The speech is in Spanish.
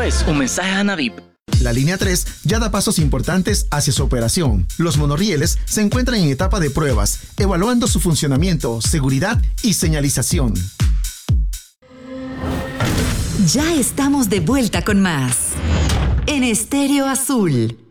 es un mensaje a Anadip. La línea 3 ya da pasos importantes hacia su operación. Los monorrieles se encuentran en etapa de pruebas, evaluando su funcionamiento, seguridad y señalización. Ya estamos de vuelta con más en Estéreo Azul.